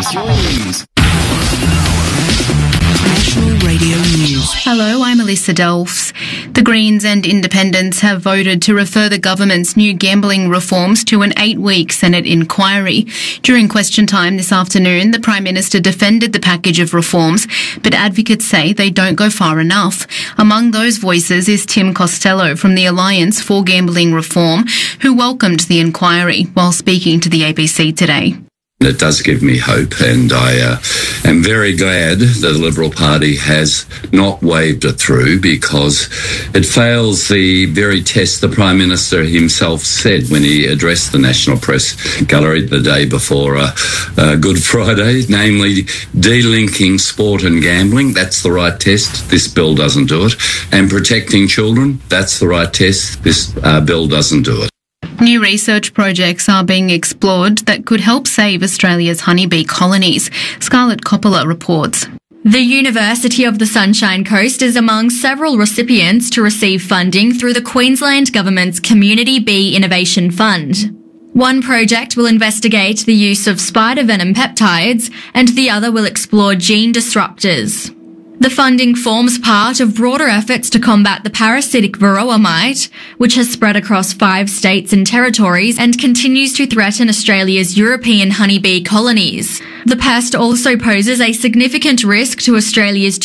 National Radio News. Hello, I'm Alyssa Delfs. The Greens and Independents have voted to refer the government's new gambling reforms to an 8-week Senate inquiry. During question time this afternoon, the Prime Minister defended the package of reforms, but advocates say they don't go far enough. Among those voices is Tim Costello from the Alliance for Gambling Reform, who welcomed the inquiry while speaking to the ABC today. It does give me hope, and I am very glad that the Liberal Party has not waved it through, because it fails the very test the Prime Minister himself said when he addressed the National Press Gallery the day before Good Friday, namely delinking sport and gambling. That's the right test. This bill doesn't do it. And protecting children, that's the right test. This bill doesn't do it. New research projects are being explored that could help save Australia's honeybee colonies. Scarlett Coppola reports. The University of the Sunshine Coast is among several recipients to receive funding through the Queensland Government's Community Bee Innovation Fund. One project will investigate the use of spider venom peptides, and the other will explore gene disruptors. The funding forms part of broader efforts to combat the parasitic varroa mite, which has spread across 5 states and territories and continues to threaten Australia's European honeybee colonies. The pest also poses a significant risk to Australia's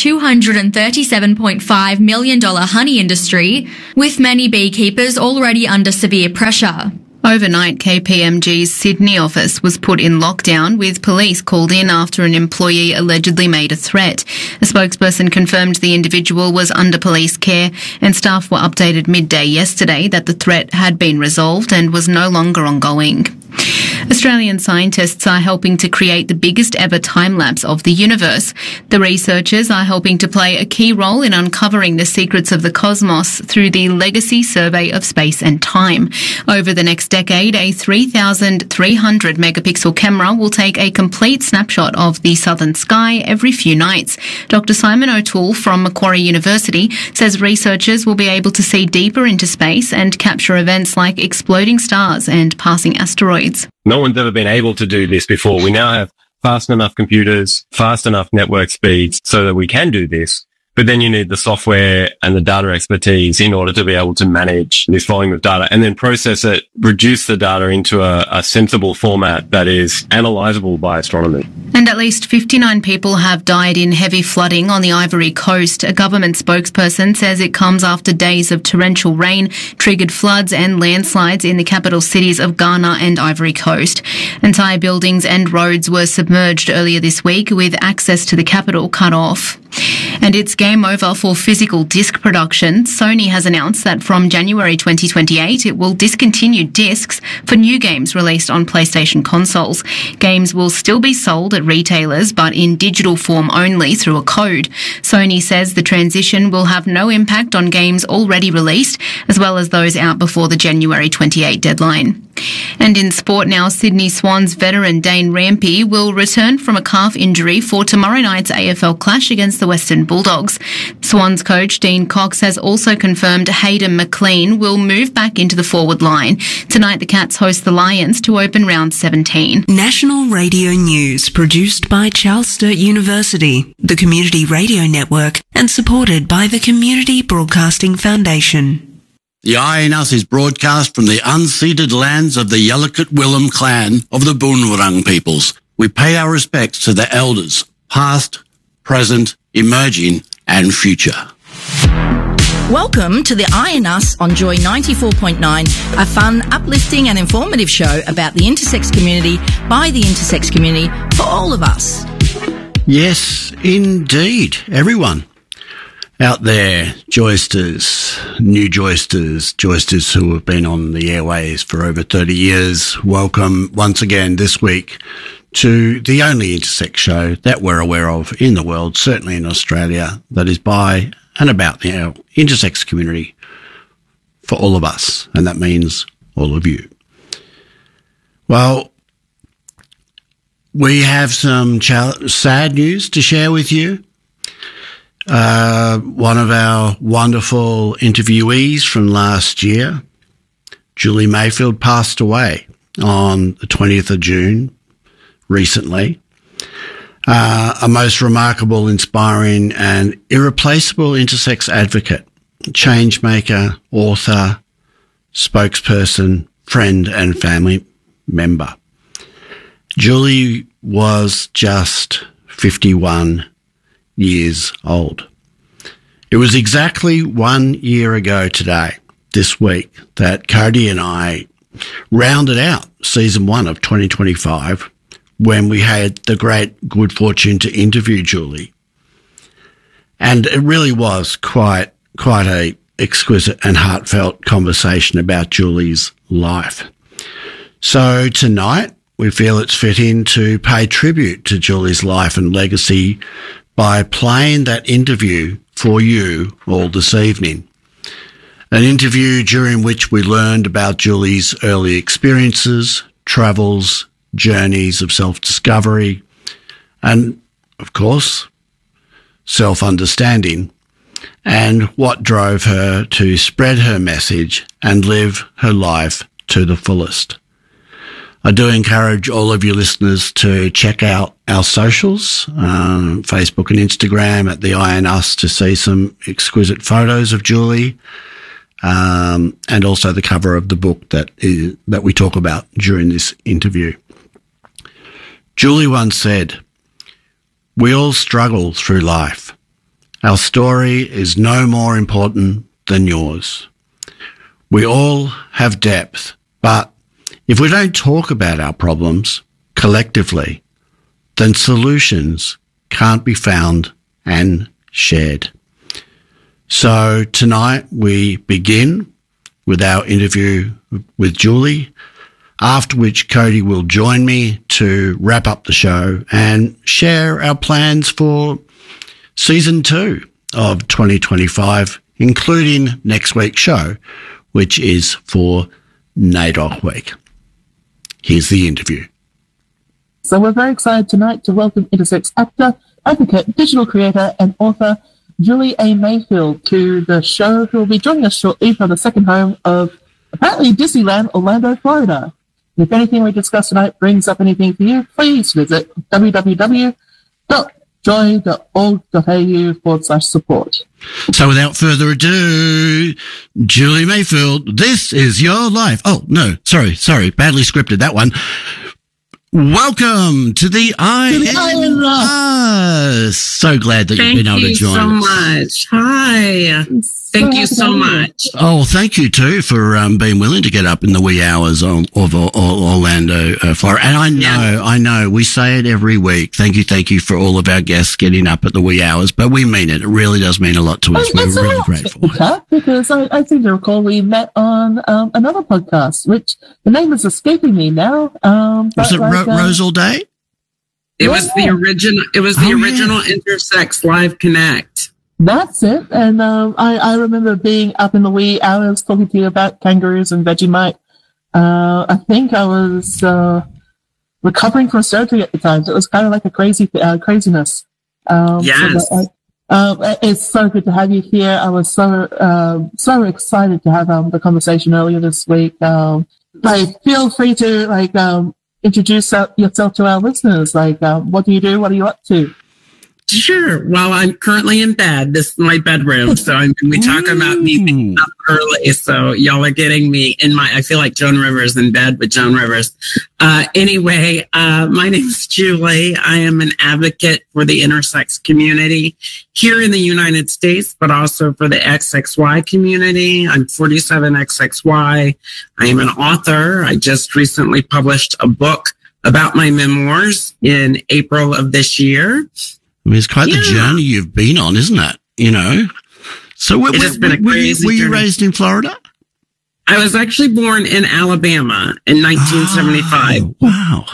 $237.5 million honey industry, with many beekeepers already under severe pressure. Overnight, KPMG's Sydney office was put in lockdown, with police called in after an employee allegedly made a threat. A spokesperson confirmed the individual was under police care, and staff were updated midday yesterday that the threat had been resolved and was no longer ongoing. Australian scientists are helping to create the biggest ever time-lapse of the universe. The researchers are helping to play a key role in uncovering the secrets of the cosmos through the Legacy Survey of Space and Time. Over the next decade, a 3,300 megapixel camera will take a complete snapshot of the southern sky every few nights. Dr. Simon O'Toole from Macquarie University says researchers will be able to see deeper into space and capture events like exploding stars and passing asteroids. No one's ever been able to do this before. We now have fast enough computers, fast enough network speeds so that we can do this. But then you need the software and the data expertise in order to be able to manage this volume of data and then process it, reduce the data into a sensible format that is analysable by astronomers. And at least 59 people have died in heavy flooding on the Ivory Coast. A government spokesperson says it comes after days of torrential rain, triggered floods and landslides in the capital cities of Ghana and Ivory Coast. Entire buildings and roads were submerged earlier this week, with access to the capital cut off. And it's game over for physical disc production. Sony has announced that from January 2028, it will discontinue discs for new games released on PlayStation consoles. Games will still be sold at retailers, but in digital form only through a code. Sony says the transition will have no impact on games already released, as well as those out before the January 28 deadline. And in sport now, Sydney Swans veteran Dane Rampey will return from a calf injury for tomorrow night's AFL clash against the Western Bulldogs. Swans coach Dean Cox has also confirmed Hayden McLean will move back into the forward line. Tonight the Cats host the Lions to open round 17. National Radio News, produced by Charles Sturt University, the Community Radio Network, and supported by the Community Broadcasting Foundation. The Eye in Us is broadcast from the unceded lands of the Yalukit Willem clan of the Boonwurrung peoples. We pay our respects to the elders, past, present, emerging, and future. Welcome to the Eye in Us on Joy 94.9, a fun, uplifting and informative show about the intersex community by the intersex community for all of us. Yes, indeed, everyone out there, joysters, new joysters who have been on the airways for over 30 years, welcome once again this week to the only intersex show that we're aware of in the world, certainly in Australia, that is by and about the intersex community for all of us, and that means all of you. Well, we have some sad news to share with you. One of our wonderful interviewees from last year, Julie Mayfield, passed away on the 20th of June recently. a most remarkable, inspiring and irreplaceable intersex advocate, change maker, author, spokesperson, friend and family member. Julie was just 51 years old. It was exactly 1 year ago today, this week, that Cody and I rounded out season 1 of 2025 when we had the great good fortune to interview Julie. And it really was quite a exquisite and heartfelt conversation about Julie's life. So tonight, we feel it's fitting to pay tribute to Julie's life and legacy by playing that interview for you all this evening. An interview during which we learned about Julie's early experiences, travels, journeys of self-discovery, and, of course, self-understanding, and what drove her to spread her message and live her life to the fullest. I do encourage all of you listeners to check out our socials, Facebook and Instagram at the I and Us, to see some exquisite photos of Julie, and also the cover of the book that we talk about during this interview. Julie once said, "We all struggle through life. Our story is no more important than yours. We all have depth, but if we don't talk about our problems collectively, then solutions can't be found and shared." So tonight we begin with our interview with Julie, after which Cody will join me to wrap up the show and share our plans for season 2 of 2025, including next week's show, which is for NAIDOC Week. Here's the interview. So we're very excited tonight to welcome intersex actor, advocate, digital creator and author Julie A. Mayfield to the show, who will be joining us shortly from the second home of apparently Disneyland, Orlando, Florida. If anything we discuss tonight brings up anything for you, please visit www.joy.org.au/support. So without further ado, Julie Mayfield, this is your life. Oh, no, sorry, badly scripted, that one. Welcome to the I and Us. So glad that you've been able to join us. Thank you so much. Hi. Thank you so much. Oh, thank you too for being willing to get up in the wee hours of Orlando, Florida. And I know, we say it every week. Thank you for all of our guests getting up at the wee hours, but we mean it. It really does mean a lot to us. We're really grateful. Because I seem to recall we met on another podcast, which the name is escaping me now. Was it Rose All Day? It was the original. It was the original Intersex Live Connect. That's it. And I remember being up in the wee hours talking to you about kangaroos and Vegemite. I think I was recovering from surgery at the time, so it was kind of like a craziness. Yes. So it's so good to have you here. I was so excited to have the conversation earlier this week. Feel free to introduce yourself to our listeners. What do you do? What are you up to? Sure. Well, I'm currently in bed. This is my bedroom. So we talk about me being up early. So y'all are getting me in I feel like Joan Rivers in bed with Joan Rivers. Anyway, my name is Julie. I am an advocate for the intersex community here in the United States, but also for the XXY community. I'm 47XXY. I am an author. I just recently published a book about my memoirs in April of this year. I mean, it's quite the journey you've been on, isn't it? You know? So were you raised in Florida? I was actually born in Alabama in 1975. Oh, wow.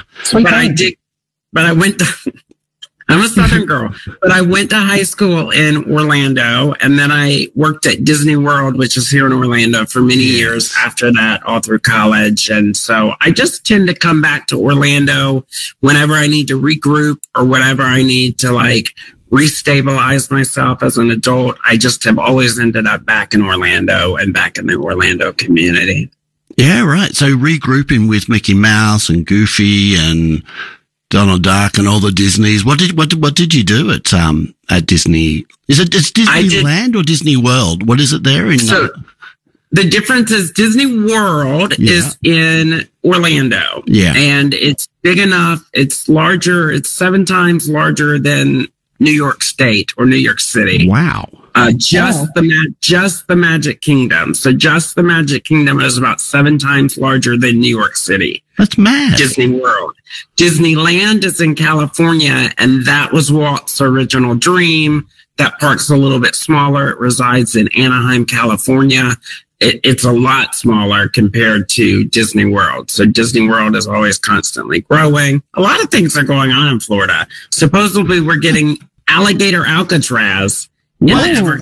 I'm a Southern girl, but I went to high school in Orlando, and then I worked at Disney World, which is here in Orlando, for many years after that, all through college. And so I just tend to come back to Orlando whenever I need to regroup or whatever I need to restabilize myself as an adult. I just have always ended up back in Orlando and back in the Orlando community. Yeah, right. So regrouping with Mickey Mouse and Goofy and Donald Duck and all the Disneys. What did you do at Disney? It's Disneyland or Disney World? What is it there in? So the difference is Disney World is in Orlando. Yeah. And it's big enough. It's larger. It's 7 times larger than New York State or New York City. Wow. Just the Magic Kingdom. So just the Magic Kingdom is about 7 times larger than New York City. That's mad. Disney World. Disneyland is in California, and that was Walt's original dream. That park's a little bit smaller. It resides in Anaheim, California. It's a lot smaller compared to Disney World. So Disney World is always constantly growing. A lot of things are going on in Florida. Supposedly we're getting alligator Alcatraz. Oh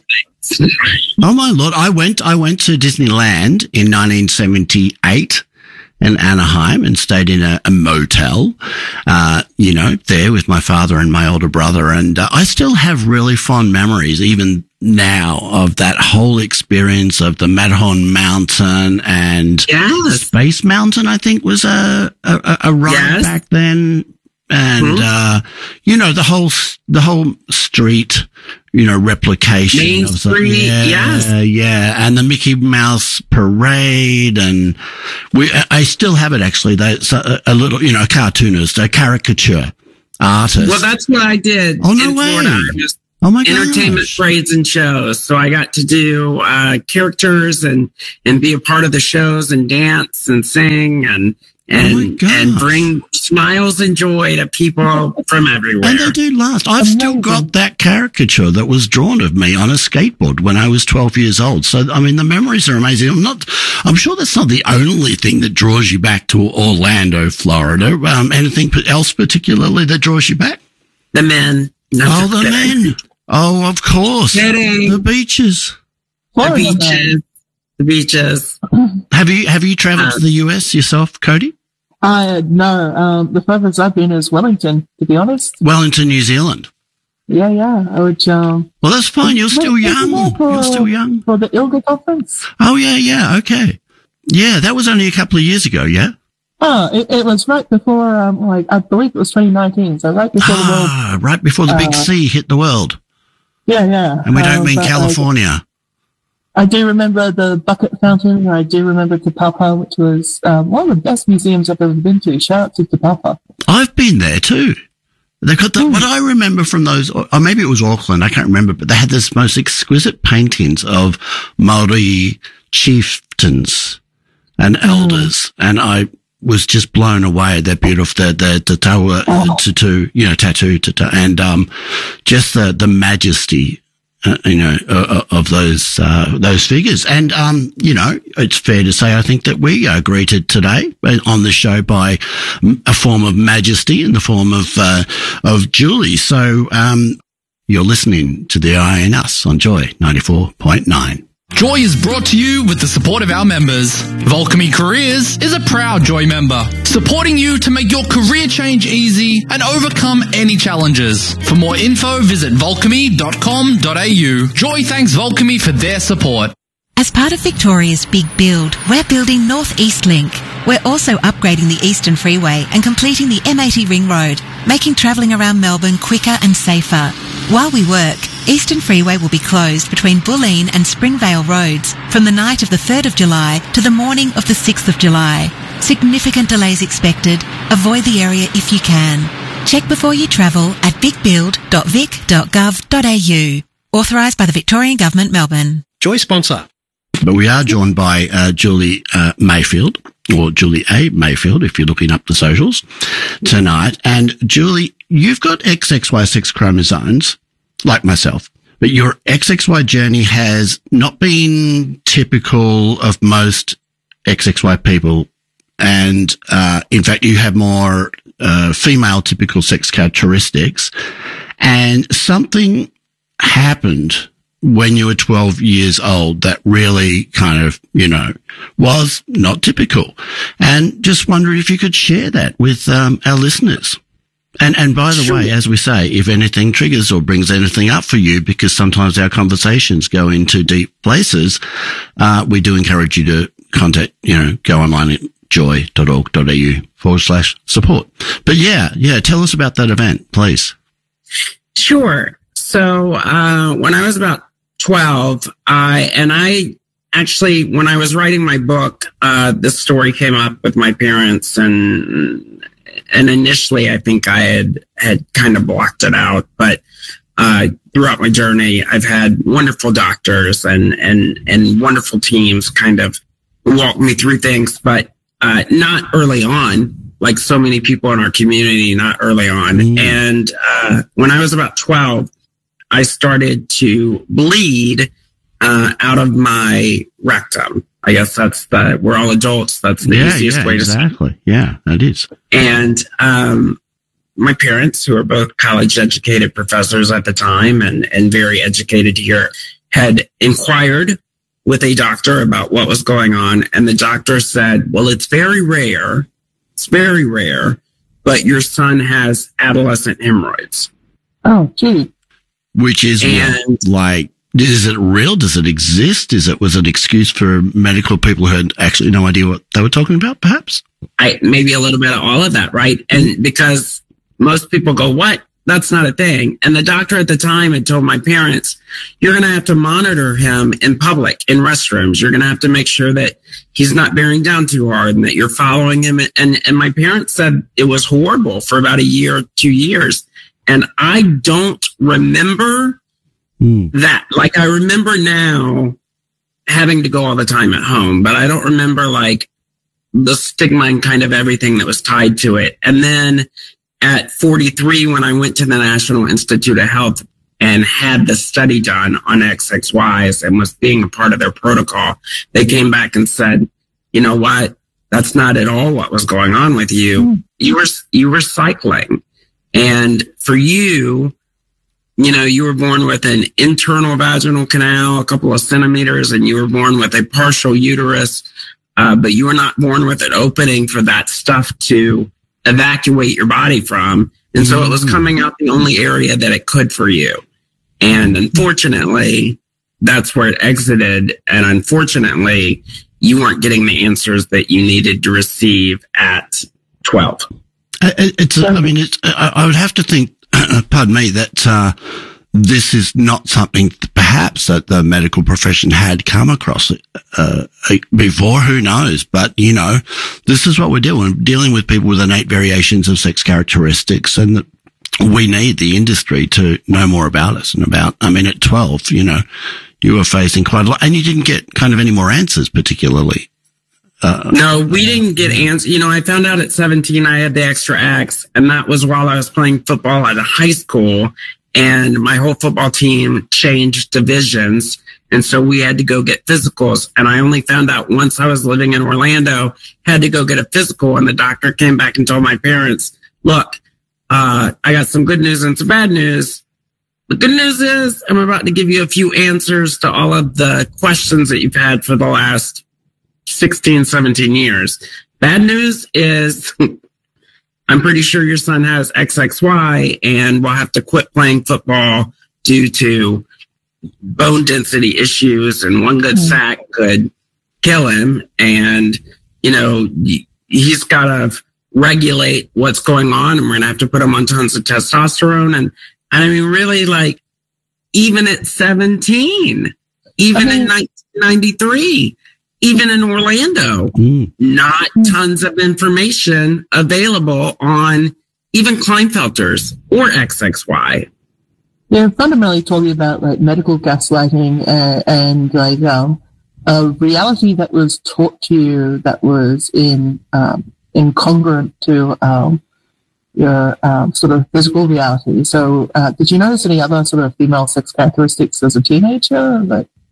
my Lord. I went to Disneyland in 1978 in Anaheim and stayed in a motel, there with my father and my older brother. And I still have really fond memories, even now, of that whole experience of the Matterhorn Mountain and Space Mountain, I think was a ride back then. And, the whole street, replication. Main Street, and the Mickey Mouse parade. And I still have it actually. That's a little, a cartoonist, a caricature artist. Well, that's what I did. Oh, no way. Oh my gosh. Entertainment parades and shows. So I got to do, characters and be a part of the shows and dance and sing and bring smiles and joy to people from everywhere. And they do last. I've still got that caricature that was drawn of me on a skateboard when I was 12 years old. So, I mean, the memories are amazing. I'm sure that's not the only thing that draws you back to Orlando, Florida. Anything else particularly that draws you back? The men. No, the men. Oh, of course. Kidding. The beaches. The beaches. Have you traveled to the US yourself, Cody? No. The furthest I've been is Wellington, to be honest. Wellington, New Zealand. Yeah. I would, well, that's fine. You're still young. You're still young. For the ILGA conference. Oh, yeah. Okay. Yeah, that was only a couple of years ago, yeah? It was right before, I believe it was 2019. So right before the world. Right before the big C hit the world. Yeah. And we don't mean California. I do remember the bucket fountain. I do remember Te Papa, which was one of the best museums I've ever been to. Shout out to Te Papa. I've been there too. They've got what I remember from those, or maybe it was Auckland, I can't remember, but they had this most exquisite paintings of Maori chieftains and elders, and I was just blown away. They're beautiful. The taua tattoo, and just the majesty. Of those figures. And, it's fair to say, I think that we are greeted today on the show by a form of majesty in the form of Julie. So, you're listening to the Eye in Us on Joy 94.9. Joy is brought to you with the support of our members. Volcamy Careers is a proud Joy member, supporting you to make your career change easy and overcome any challenges. For more info, visit volcamy.com.au. Joy thanks Volcamy for their support. As part of Victoria's Big Build, we're building North East Link. We're also upgrading the Eastern Freeway and completing the M80 Ring Road, making travelling around Melbourne quicker and safer. While we work, Eastern Freeway will be closed between Bulleen and Springvale Roads from the night of the 3rd of July to the morning of the 6th of July. Significant delays expected. Avoid the area if you can. Check before you travel at bigbuild.vic.gov.au. Authorised by the Victorian Government, Melbourne. Joy sponsor. But we are joined by Julie Mayfield, or Julie A. Mayfield, if you're looking up the socials tonight. And Julie, you've got XXY6 chromosomes, like myself, but your XXY journey has not been typical of most XXY people. And, in fact, you have more, female typical sex characteristics. And something happened when you were 12 years old that really kind of, was not typical. And just wondering if you could share that with, our listeners. And by the way, as we say, if anything triggers or brings anything up for you, because sometimes our conversations go into deep places, we do encourage you to contact, go online and joy.org.au/support. But yeah, tell us about that event, please. Sure. So, when I was about 12, when I was writing my book, this story came up with my parents, and initially I think I had kind of blocked it out, but throughout my journey, I've had wonderful doctors and wonderful teams kind of walk me through things, but not early on, like so many people in our community, not early on. And when I was about 12, I started to bleed out of my rectum. I guess we're all adults. That's the easiest way to say it. Exactly. Yeah, that is. And my parents, who are both college-educated professors at the time and very educated here, had inquired with a doctor about what was going on. And the doctor said, well, it's very rare, but your son has adolescent hemorrhoids. Oh, gee. Which is like, is it real? Does it exist? Was it an excuse for medical people who had actually no idea what they were talking about, perhaps? Maybe a little bit of all of that, right? And because most people go, what? That's not a thing. And the doctor at the time had told my parents, you're going to have to monitor him in public, in restrooms. You're going to have to make sure that he's not bearing down too hard and that you're following him. And my parents said it was horrible for about a year, 2 years. And I don't remember that. Like, I remember now having to go all the time at home, but I don't remember like the stigma and kind of everything that was tied to it. And then at 43, when I went to the National Institute of Health and had the study done on XXYs and was being a part of their protocol, they came back and said, you know what? That's not at all what was going on with you. You were cycling. And for you, you were born with an internal vaginal canal, a couple of centimeters, and you were born with a partial uterus, but you were not born with an opening for that stuff to evacuate your body from. And so it was coming out the only area that it could for you. And unfortunately, that's where it exited. And unfortunately, you weren't getting the answers that you needed to receive at 12. I would have to think, pardon me, that this is not something perhaps that the medical profession had come across before. Who knows? But, this is what we're dealing with people with innate variations of sex characteristics, and we need the industry to know more about us and at 12, you were facing quite a lot, and you didn't get kind of any more answers particularly. No, we didn't get answers. I found out at 17 I had the extra X, and that was while I was playing football at a high school, and my whole football team changed divisions. And so we had to go get physicals. And I only found out once I was living in Orlando, had to go get a physical. And the doctor came back and told my parents, look, I got some good news and some bad news. The good news is I'm about to give you a few answers to all of the questions that you've had for the last 16, 17 years. Bad news is I'm pretty sure your son has XXY and will have to quit playing football due to bone density issues, and one good sack could kill him. And, he's got to regulate what's going on, and we're going to have to put him on tons of testosterone. And really, like, even at 17, even in 1993, even in Orlando, not tons of information available on even Klinefelters or XXY. They're fundamentally talking about like medical gaslighting and like a reality that was taught to you that was incongruent to your sort of physical reality. So, did you notice any other sort of female sex characteristics as a teenager?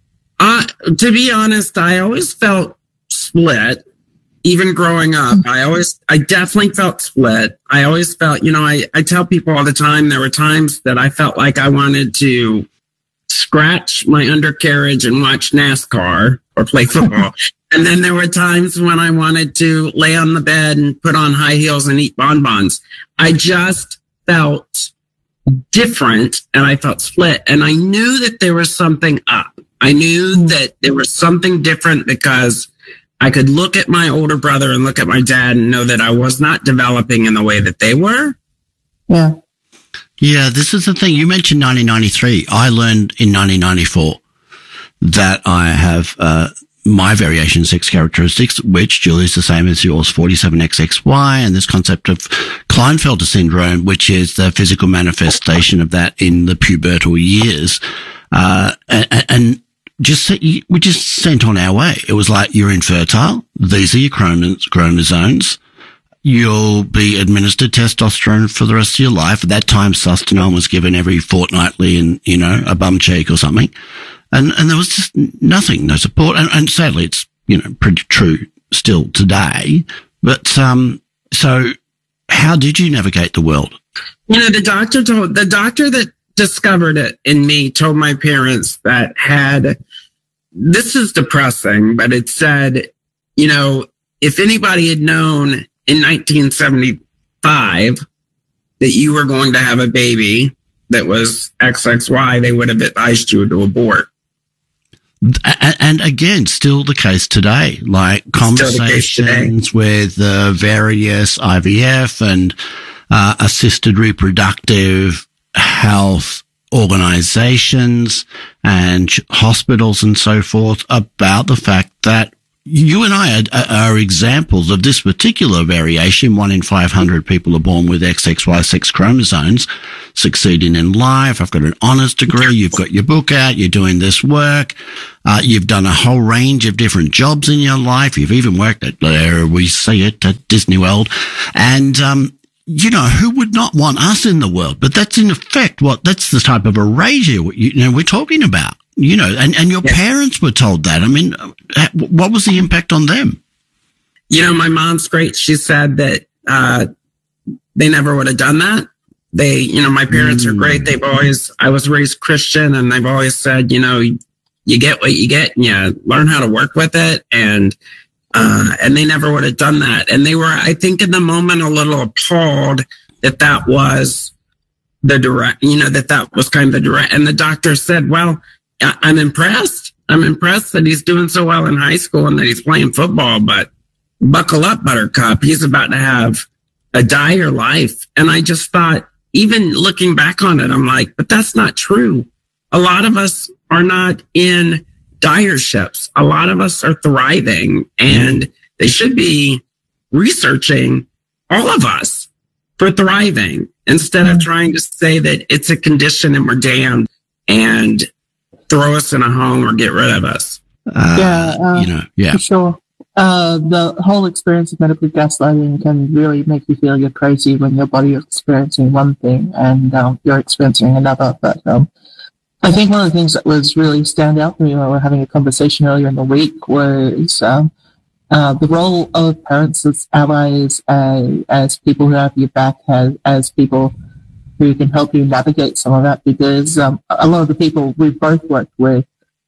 To be honest, I always felt split. Even growing up, I definitely felt split. I always felt, I tell people all the time, there were times that I felt like I wanted to scratch my undercarriage and watch NASCAR or play football. And then there were times when I wanted to lay on the bed and put on high heels and eat bonbons. I just felt different, and I felt split. And I knew that there was something up. I knew that there was something different because I could look at my older brother and look at my dad and know that I was not developing in the way that they were. Yeah. Yeah, this is the thing. You mentioned 1993. I learned in 1994 that I have my variation sex characteristics, which, Julie, is the same as yours, 47XXY, and this concept of Klinefelter syndrome, which is the physical manifestation of that in the pubertal years. And we just sent on our way. It was like, you're infertile. These are your chromosomes. You'll be administered testosterone for the rest of your life. At that time, Sustanon was given every fortnightly and, a bum cheek or something. And there was just nothing, no support. And sadly, it's, pretty true still today. But, so how did you navigate the world? The doctor that discovered it in me told my parents that this is depressing, but it said, if anybody had known in 1975 that you were going to have a baby that was XXY, they would have advised you to abort. And again, still the case today, like conversations with various IVF and assisted reproductive health organizations and hospitals and so forth about the fact that you and I are examples of this particular variation. 1 in 500 people are born with XXY sex chromosomes, succeeding in life. I've got an honours degree. You've got your book out. You're doing this work. You've done a whole range of different jobs in your life. You've even worked at, we see it, at Disney World. And, who would not want us in the world? But that's in effect that's the type of erasure, we're talking about. And your parents were told that. I mean, what was the impact on them? My mom's great. She said that they never would have done that. My parents are great. I was raised Christian, and they've always said, you get what you get and you learn how to work with it. And they never would have done that. And they were, I think, in the moment a little appalled that was the direct, that was kind of the direct. And the doctor said, well, I'm impressed. I'm impressed that he's doing so well in high school and that he's playing football, but buckle up, Buttercup. He's about to have a dire life. And I just thought, even looking back on it, I'm like, but that's not true. A lot of us are not in dire ships. A lot of us are thriving, and they should be researching all of us for thriving instead of trying to say that it's a condition and we're damned and throw us in a home or get rid of us. For sure. The whole experience of medical gaslighting can really make you feel you're crazy when your body is experiencing one thing and you're experiencing another. But I think one of the things that was really stand out to me when we were having a conversation earlier in the week was the role of parents as allies, as people who have your back, as people who can help you navigate some of that, because a lot of the people we've both worked with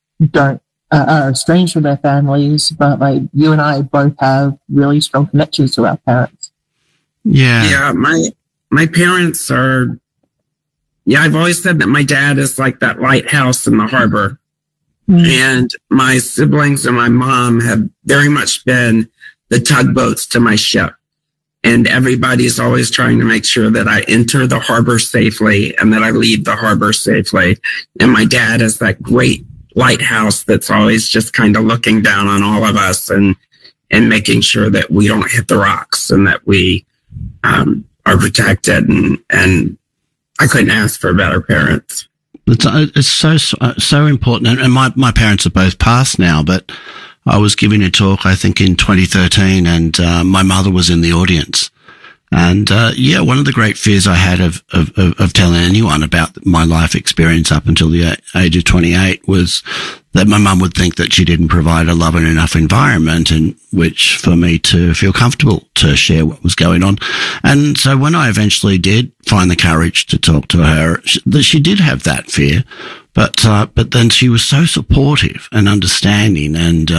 are estranged from their families, but like you and I both have really strong connections to our parents. Yeah, my parents are. Yeah, I've always said that my dad is like that lighthouse in the harbor, and my siblings and my mom have very much been the tugboats to my ship. And everybody's always trying to make sure that I enter the harbor safely and that I leave the harbor safely. And my dad is that great lighthouse that's always just kind of looking down on all of us and making sure that we don't hit the rocks and that we are protected. And I couldn't ask for better parents. It's so important. And my parents are both passed now, but I was giving a talk, I think, in 2013, and my mother was in the audience. And one of the great fears I had of telling anyone about my life experience up until the age of 28 was that my mum would think that she didn't provide a loving enough environment in which for me to feel comfortable to share what was going on. And so when I eventually did find the courage to talk to her, she did have that fear, but then she was so supportive and understanding and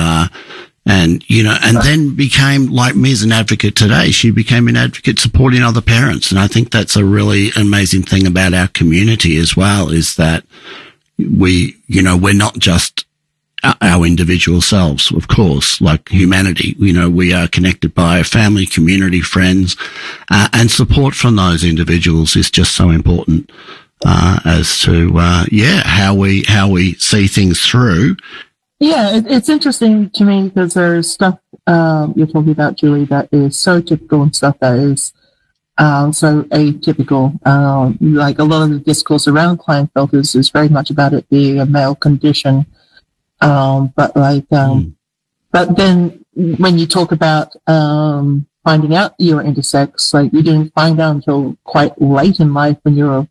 then became like me as an advocate today. She became an advocate supporting other parents. And I think that's a really amazing thing about our community as well, is that we're not just our individual selves, of course, like humanity. You know, we are connected by family, community, friends, and support from those individuals is just so important, as to, how we see things through. Yeah, it's interesting to me because there's stuff, you're talking about, Julie, that is so typical and stuff that is, so atypical. Like a lot of the discourse around Klinefelter is very much about it being a male condition. But then when you talk about, finding out you're intersex, like you didn't find out until quite late in life when you were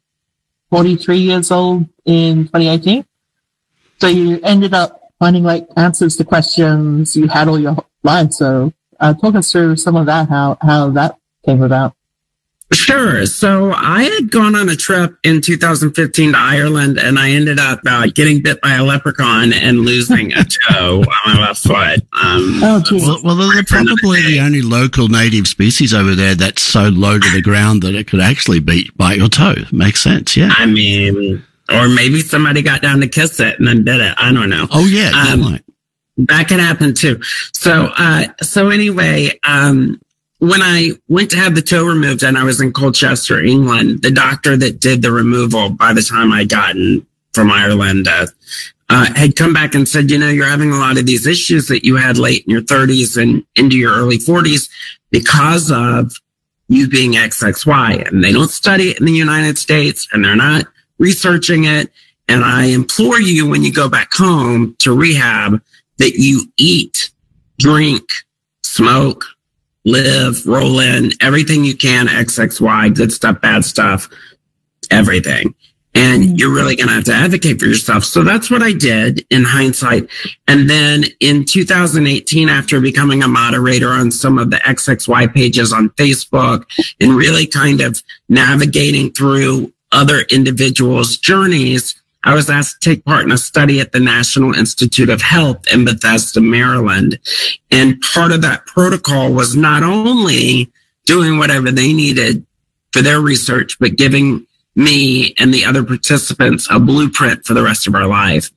43 years old in 2018. So you ended up finding like answers to questions you had all your life. So, talk us through some of that, how that came about. Sure. So I had gone on a trip in 2015 to Ireland, and I ended up getting bit by a leprechaun and losing a toe on my left foot. Well, they're probably the only local native species over there that's so low to the ground that it could actually bite your toe. Makes sense, yeah. I mean, or maybe somebody got down to kiss it and then did it. I don't know. Oh, yeah. That could happen too. So anyway, when I went to have the toe removed and I was in Colchester, England, the doctor that did the removal by the time I'd gotten from Ireland, had come back and said, you're having a lot of these issues that you had late in your 30s and into your early 40s because of you being XXY. And they don't study it in the United States and they're not researching it. And I implore you when you go back home to rehab that you eat, drink, smoke, live, roll in, everything you can, XXY, good stuff, bad stuff, everything. And you're really going to have to advocate for yourself. So that's what I did in hindsight. And then in 2018, after becoming a moderator on some of the XXY pages on Facebook and really kind of navigating through other individuals' journeys, I was asked to take part in a study at the National Institute of Health in Bethesda, Maryland. And part of that protocol was not only doing whatever they needed for their research, but giving me and the other participants a blueprint for the rest of our life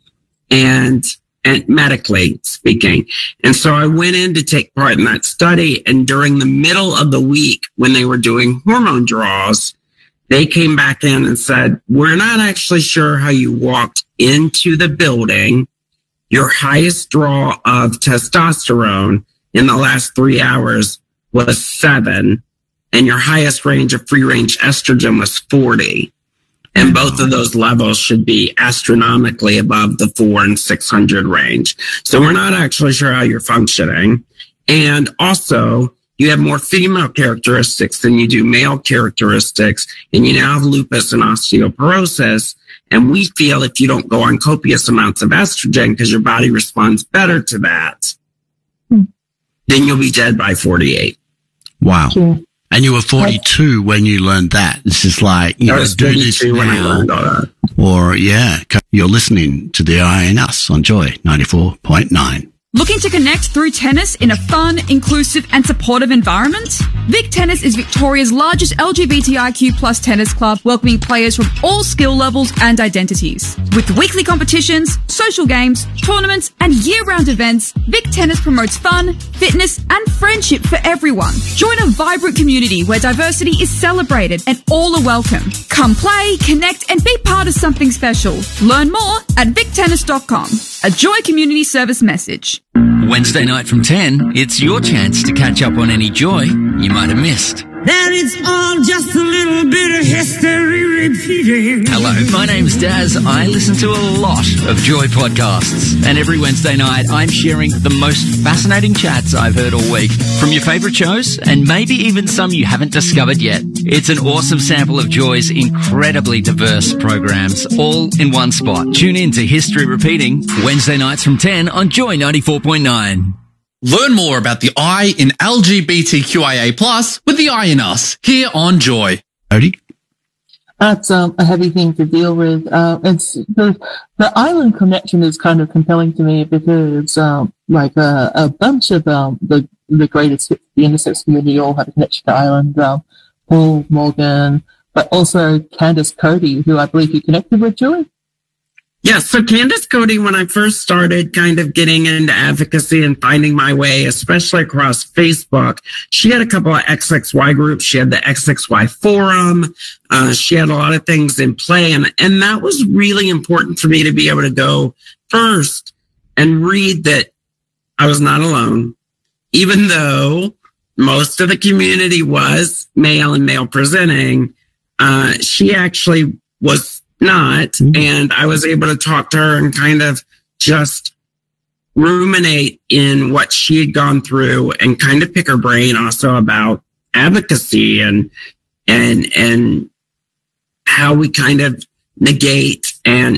and medically speaking. And so I went in to take part in that study. And during the middle of the week, when they were doing hormone draws, they came back in and said, we're not actually sure how you walked into the building. Your highest draw of testosterone in the last 3 hours was 7, and your highest range of free range estrogen was 40. And both of those levels should be astronomically above the 400 and 600 range. So we're not actually sure how you're functioning. And also, you have more female characteristics than you do male characteristics, and you now have lupus and osteoporosis. And we feel if you don't go on copious amounts of estrogen, because your body responds better to that, then you'll be dead by 48. Wow. Yeah. And you were 42 when you learned that. This is like, I was 22 when I learned all that. Or, you're listening to the I and Us on Joy 94.9. Looking to connect through tennis in a fun, inclusive and supportive environment? Vic Tennis is Victoria's largest LGBTIQ plus tennis club, welcoming players from all skill levels and identities. With weekly competitions, social games, tournaments and year-round events, Vic Tennis promotes fun, fitness and friendship for everyone. Join a vibrant community where diversity is celebrated and all are welcome. Come play, connect and be part of something special. Learn more at victennis.com. A Joy Community Service message. Wednesday night from 10, it's your chance to catch up on any joy you might have missed. That it's all just a little bit of history repeating. Hello, my name's Daz. I listen to a lot of Joy podcasts. And every Wednesday night, I'm sharing the most fascinating chats I've heard all week from your favourite shows and maybe even some you haven't discovered yet. It's an awesome sample of Joy's incredibly diverse programs, all in one spot. Tune in to History Repeating, Wednesday nights from 10 on Joy 94.9. Learn more about the I in LGBTQIA+ with the I in Us here on Joy. Odie? That's a heavy thing to deal with. It's the island connection is kind of compelling to me because like a bunch of the greatest hits, the intersex community all have a connection to Ireland. Paul Morgan, but also Candice Cody, who I believe you connected with, Julie. Yeah, so Candace Cody, when I first started kind of getting into advocacy and finding my way, especially across Facebook, she had a couple of XXY groups. She had the XXY forum. She had a lot of things in play. And that was really important for me to be able to go first and read that I was not alone, even though most of the community was male and male presenting. She actually was not. And I was able to talk to her and kind of just ruminate in what she had gone through and kind of pick her brain also about advocacy and how we kind of navigate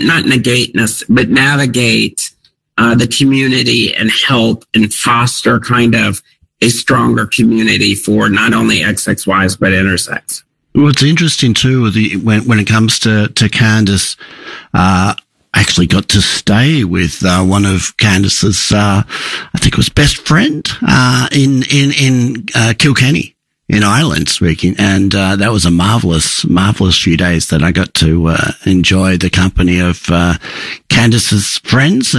the community and help and foster kind of a stronger community for not only XXYs, but intersex. What's interesting too, when it comes to Candace, actually got to stay with one of Candace's, I think it was best friend, in Kilkenny, in Ireland speaking. And that was a marvelous few days that I got to enjoy the company of Candace's friends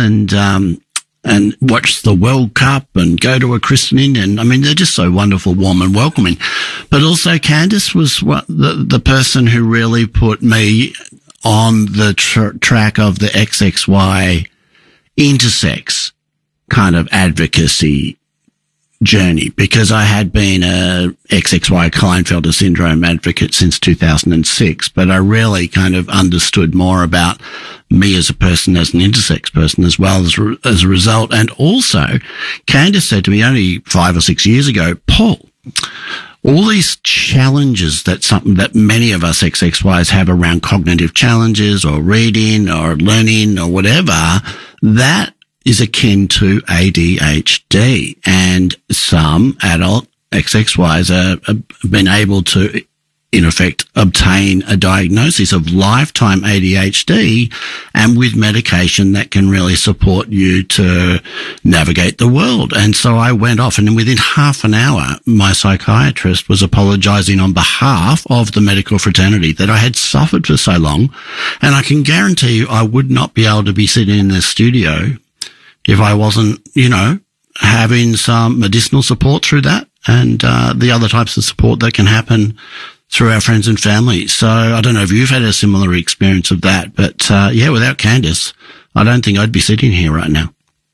and watch the World Cup and go to a christening. And I mean, they're just so wonderful, warm and welcoming. But also Candace was the person who really put me on the track of the XXY intersex kind of advocacy journey, because I had been a XXY Klinefelter syndrome advocate since 2006, but I really kind of understood more about me as a person, as an intersex person, as well as a result. And also, Candace said to me only 5 or 6 years ago, Paul, all these challenges that many of us XXYs have around cognitive challenges or reading or learning or whatever, that is akin to ADHD, and some adult XXYs have been able to, in effect, obtain a diagnosis of lifetime ADHD, and with medication that can really support you to navigate the world. And so I went off, and within half an hour, my psychiatrist was apologizing on behalf of the medical fraternity that I had suffered for so long. And I can guarantee you I would not be able to be sitting in the studio if I wasn't, having some medicinal support through that and the other types of support that can happen through our friends and family. So I don't know if you've had a similar experience of that, but without Candace, I don't think I'd be sitting here right now.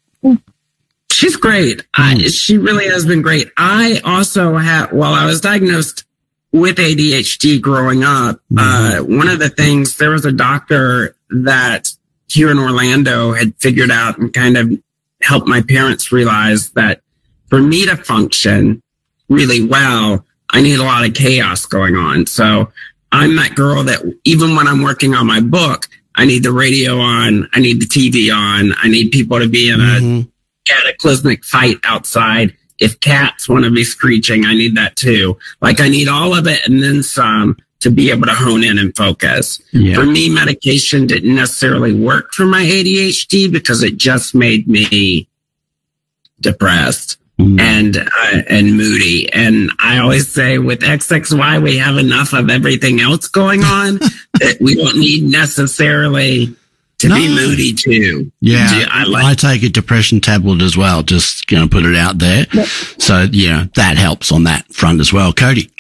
She's great. She really has been great. I also while I was diagnosed with ADHD growing up, one of the things, there was a doctor that here in Orlando had figured out and kind of helped my parents realize that for me to function really well, I need a lot of chaos going on. So I'm that girl that even when I'm working on my book, I need the radio on, I need the TV on, I need people to be in a cataclysmic fight outside. If cats want to be screeching, I need that too. Like I need all of it and then some to be able to hone in and focus. Yeah. For me, medication didn't necessarily work for my ADHD because it just made me depressed and moody. And I always say with XXY, we have enough of everything else going on that we don't need necessarily to be moody too. Yeah, I take a depression tablet as well, just going to put it out there. Yep. So, that helps on that front as well. Cody?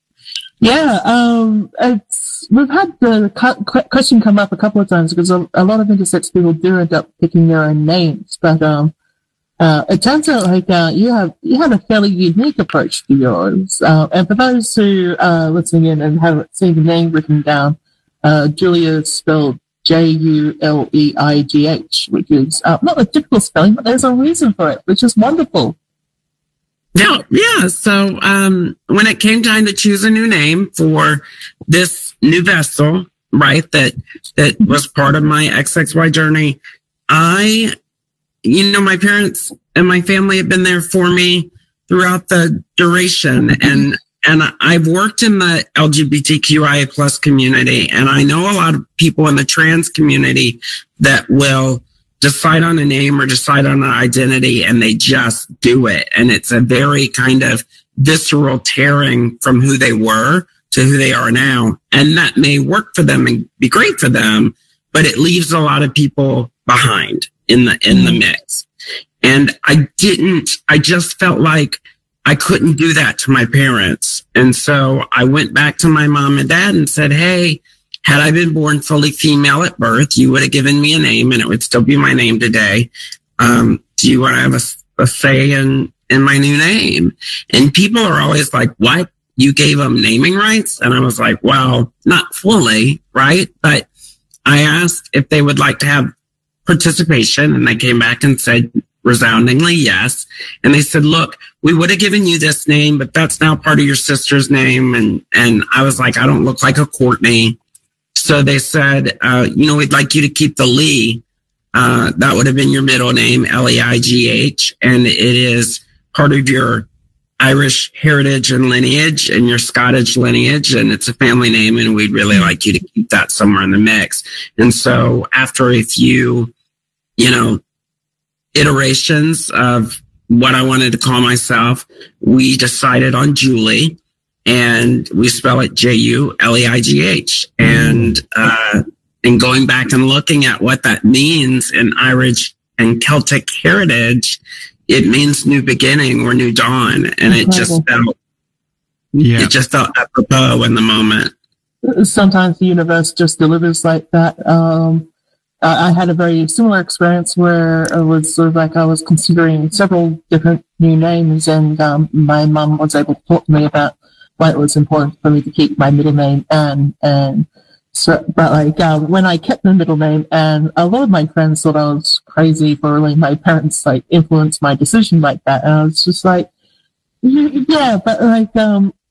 Yeah, we've had the question come up a couple of times because a lot of intersex people do end up picking their own names, but it turns out like you have a fairly unique approach to yours. And for those who are listening in and haven't seen the name written down, Julia is spelled Juleigh, which is not a typical spelling, but there's a reason for it, which is wonderful. Yeah. So, when it came time to choose a new name for this new vessel, right, that was part of my XXY journey, my parents and my family have been there for me throughout the duration. And I've worked in the LGBTQIA plus community, and I know a lot of people in the trans community that will decide on a name or decide on an identity and they just do it. And it's a very kind of visceral tearing from who they were to who they are now. And that may work for them and be great for them. but it leaves a lot of people behind in the mix. And I just felt like I couldn't do that to my parents. And so I went back to my mom and dad and said, hey, had I been born fully female at birth, you would have given me a name and it would still be my name today. Do you want to have a say in my new name? And people are always like, what? You gave them naming rights? And I was like, well, not fully, right? But I asked if they would like to have participation, and they came back and said resoundingly yes. And they said, look, we would have given you this name, but that's now part of your sister's name. And I was like, I don't look like a Courtney. So they said, we'd like you to keep the Lee. That would have been your middle name, Leigh, and it is part of your Irish heritage and lineage and your Scottish lineage, and it's a family name, and we'd really like you to keep that somewhere in the mix. And so after a few, iterations of what I wanted to call myself, we decided on Julie, and we spell it Juleigh. And going back and looking at what that means in Irish and Celtic heritage, it means new beginning or new dawn. And it just felt apropos in the moment. Sometimes the universe just delivers like that. I had a very similar experience where it was sort of like I was considering several different new names, and my mum was able to talk to me about why it was important for me to keep my middle name Anne. And so, but when I kept the middle name Anne, a lot of my friends thought I was crazy for letting my parents influence my decision like that. And I was just like, yeah, but